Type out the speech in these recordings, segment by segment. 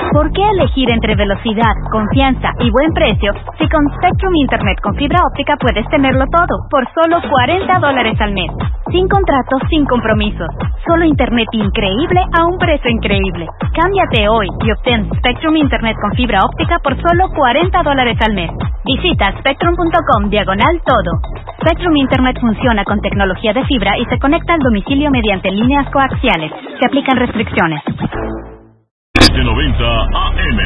¿Por qué elegir entre velocidad, confianza y buen precio si con Spectrum Internet con fibra óptica puedes tenerlo todo por solo $40 al mes? Sin contratos, sin compromisos. Solo Internet increíble a un precio increíble. Cámbiate hoy y obtén Spectrum Internet con fibra óptica por solo $40 al mes. Visita spectrum.com/todo. Spectrum Internet funciona con tecnología de fibra y se conecta al domicilio mediante líneas coaxiales. Se aplican restricciones. 90 AM.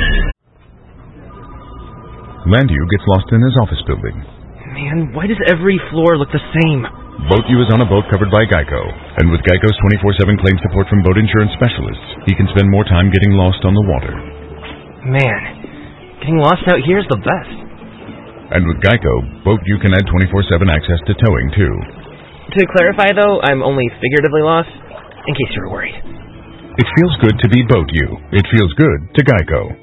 Landu gets lost in his office building. Man, why does every floor look the same? Boat U is on a boat covered by Geico, and with Geico's 24/7 claim support from boat insurance specialists, he can spend more time getting lost on the water. Man, getting lost out here is the best. And with Geico, Boat U can add 24/7 access to towing, too. To clarify, though, I'm only figuratively lost, in case you were worried. It feels good to be Boat U. It feels good to Geico.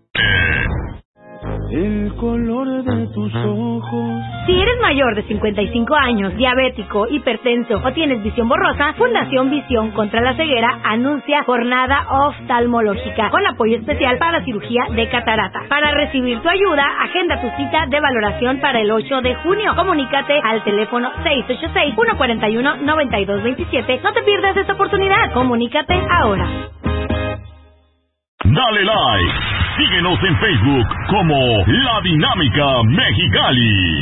El color de tus ojos. Si eres mayor de 55 años, diabético, hipertenso o tienes visión borrosa, Fundación Visión contra la Ceguera anuncia jornada oftalmológica con apoyo especial para cirugía de catarata. Para recibir tu ayuda, agenda tu cita de valoración para el 8 de junio. Comunícate al teléfono 686-141-9227. No te pierdas esta oportunidad. Comunícate ahora. Dale like. Síguenos en Facebook como La Dinámica Mexicali.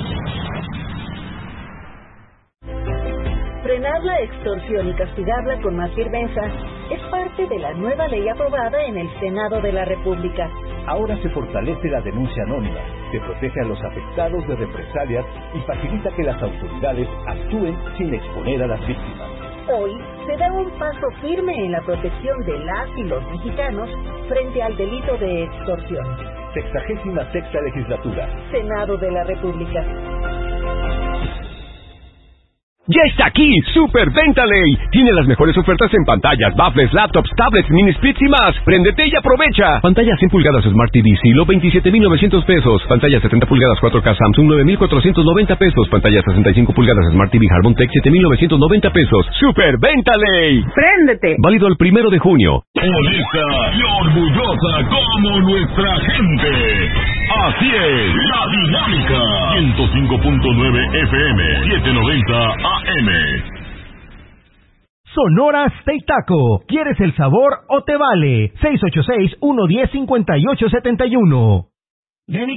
Frenar la extorsión y castigarla con más firmeza es parte de la nueva ley aprobada en el Senado de la República. Ahora se fortalece la denuncia anónima, se protege a los afectados de represalias y facilita que las autoridades actúen sin exponer a las víctimas. Hoy se da un paso firme en la protección de las y los mexicanos frente al delito de extorsión. 66ª Legislatura. Senado de la República. ¡Ya está aquí! ¡Super Venta Ley! Tiene las mejores ofertas en pantallas, baffles, laptops, tablets, mini splits y más. ¡Préndete y aprovecha! Pantalla 100 pulgadas Smart TV Silo, 27,900 pesos. Pantalla 70 pulgadas 4K Samsung, 9,490 pesos. Pantalla 65 pulgadas Smart TV Harmon Tech, 7,990 pesos. ¡Super Venta Ley! ¡Préndete! Válido el 1 de junio. Honesta y orgullosa como nuestra gente. Así es, La Dinámica. 105.9 FM, 790 AM. Sonora Steak Taco. ¿Quieres el sabor o te vale? 686-110-5871.